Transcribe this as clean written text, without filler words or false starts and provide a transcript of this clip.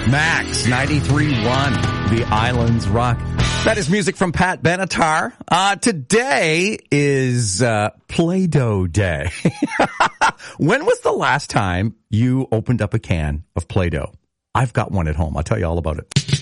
Max 93.1, The Islands Rock. That is music from Pat Benatar. Today is Play-Doh Day. When was the last time you opened up a can of Play-Doh? I've got one at home. I'll tell you all about it.